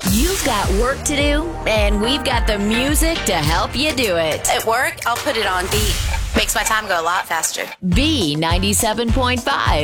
You've got work to do, and we've got the music to help you do it. At work, I'll put it on beat. Makes my time go a lot faster. B97.5.